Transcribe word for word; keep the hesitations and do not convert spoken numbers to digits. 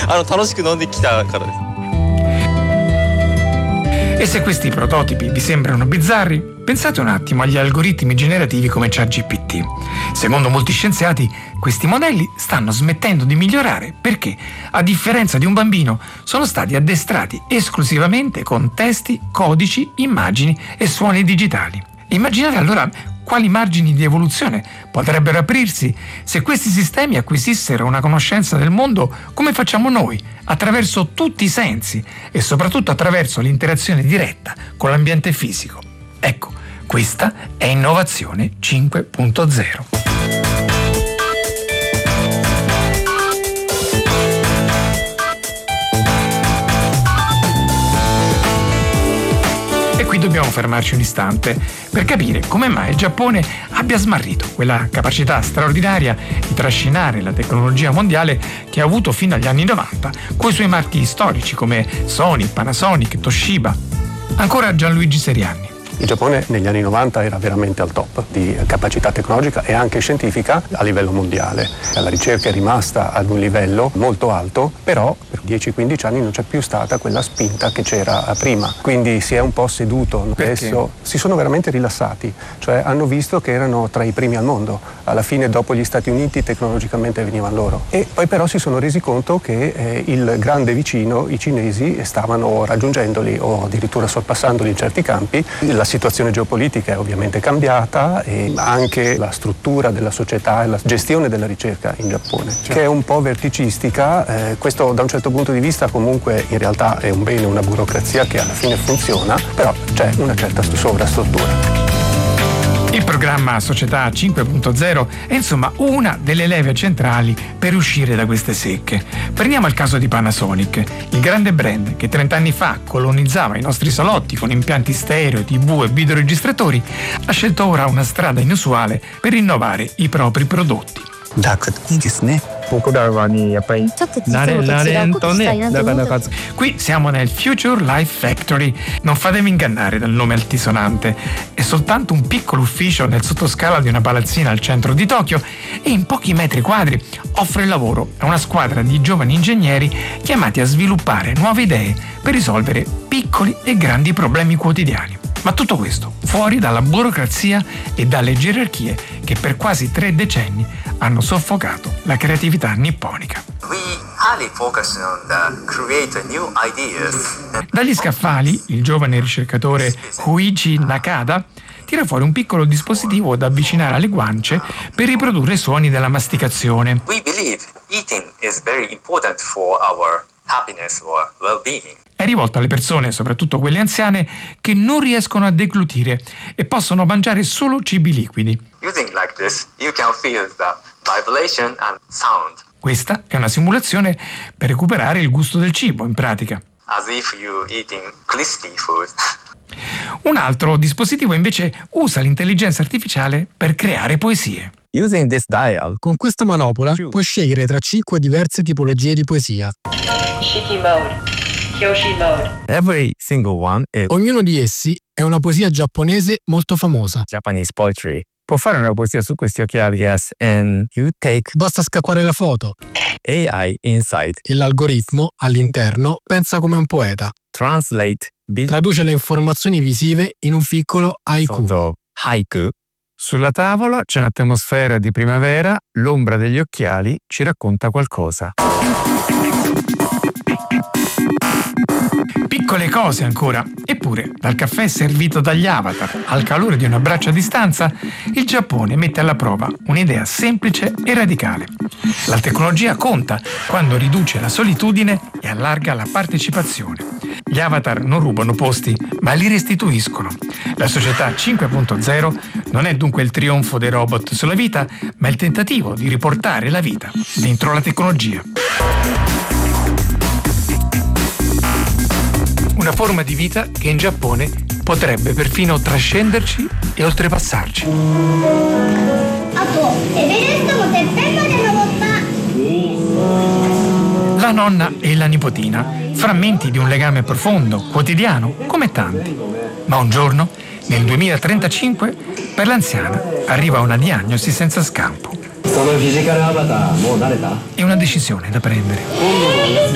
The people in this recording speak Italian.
あの楽しく飲んできたからです。 E se questi prototipi vi sembrano bizzarri, pensate un attimo agli algoritmi generativi come ChatGPT. Secondo molti scienziati, questi modelli stanno smettendo di migliorare perché, a differenza di un bambino, sono stati addestrati esclusivamente con testi, codici, immagini e suoni digitali. Immaginate allora quali margini di evoluzione potrebbero aprirsi se questi sistemi acquisissero una conoscenza del mondo come facciamo noi, attraverso tutti i sensi e soprattutto attraverso l'interazione diretta con l'ambiente fisico. Ecco, questa è innovazione cinque punto zero. E qui dobbiamo fermarci un istante per capire come mai il Giappone abbia smarrito quella capacità straordinaria di trascinare la tecnologia mondiale che ha avuto fino agli anni novanta, coi suoi marchi storici come Sony, Panasonic, Toshiba. Ancora Gianluigi Serianni. Il Giappone negli anni novanta era veramente al top di capacità tecnologica e anche scientifica a livello mondiale. La ricerca è rimasta ad un livello molto alto, però per dieci quindici anni non c'è più stata quella spinta che c'era prima. Quindi si è un po' seduto. Perché? Adesso si sono veramente rilassati, cioè hanno visto che erano tra i primi al mondo. Alla fine, dopo gli Stati Uniti, tecnologicamente venivano loro. E poi però si sono resi conto che eh, il grande vicino, i cinesi, stavano raggiungendoli o addirittura sorpassandoli in certi campi. La situazione geopolitica è ovviamente cambiata e anche la struttura della società e la gestione della ricerca in Giappone, certo, che è un po' verticistica. Eh, questo da un certo punto di vista comunque in realtà è un bene, una burocrazia che alla fine funziona, però c'è una certa sovrastruttura. Il programma Società cinque punto zero è insomma una delle leve centrali per uscire da queste secche. Prendiamo il caso di Panasonic, il grande brand che trent'anni fa colonizzava i nostri salotti con impianti stereo, tivù e videoregistratori, ha scelto ora una strada inusuale per innovare i propri prodotti. Qui siamo nel Future Life Factory. Non fatevi ingannare dal nome altisonante. È soltanto un piccolo ufficio nel sottoscala di una palazzina al centro di Tokyo e in pochi metri quadri offre lavoro a una squadra di giovani ingegneri chiamati a sviluppare nuove idee per risolvere piccoli e grandi problemi quotidiani. Ma tutto questo fuori dalla burocrazia e dalle gerarchie che per quasi tre decenni hanno soffocato la creatività nipponica. Dagli scaffali, il giovane ricercatore Huichi Nakada tira fuori un piccolo dispositivo da avvicinare alle guance per riprodurre i suoni della masticazione. We believe eating is very important for our happiness or well-being. È rivolto alle persone, soprattutto quelle anziane, che non riescono a deglutire e possono mangiare solo cibi liquidi. Using like this, you can feel the vibration and sound. Questa è una simulazione per recuperare il gusto del cibo, in pratica. As if you're eating crispy food. Un altro dispositivo invece usa l'intelligenza artificiale per creare poesie. Using this dial, con questa manopola puoi scegliere tra cinque diverse tipologie di poesia. Shiki mode. Kyoshi mode. Every single one is Ognuno di essi è una poesia giapponese molto famosa. Japanese poetry. Può fare una poesia su questi occhiali, yes, and you take Basta scappare la foto A I Insight. e l'algoritmo all'interno pensa come un poeta. Translate bit Traduce le informazioni visive in un piccolo haiku. of haiku. Sulla tavola c'è un'atmosfera di primavera, l'ombra degli occhiali ci racconta qualcosa. Piccole cose ancora, eppure dal caffè servito dagli avatar al calore di un abbraccio a distanza, il Giappone mette alla prova un'idea semplice e radicale. La tecnologia conta quando riduce la solitudine e allarga la partecipazione. Gli avatar non rubano posti, ma li restituiscono. La società cinque punto zero non è dunque il trionfo dei robot sulla vita, ma il tentativo di riportare la vita dentro la tecnologia. Una forma di vita che in Giappone potrebbe perfino trascenderci e oltrepassarci. La nonna e la nipotina, frammenti di un legame profondo, quotidiano, come tanti. Ma un giorno, nel duemilatrentacinque, per l'anziana arriva una diagnosi senza scampo. E una decisione da prendere.